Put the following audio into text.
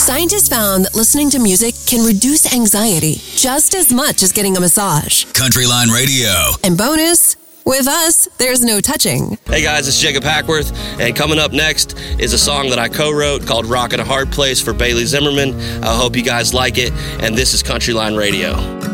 Scientists found that listening to music can reduce anxiety just as much as getting a massage. Countryline Radio. And bonus, with us, there's no touching. Hey guys, it's Jacob Hackworth, and coming up next is a song that I co-wrote called Rock at a Hard Place for Bailey Zimmerman. I hope you guys like it, and this is Countryline Radio.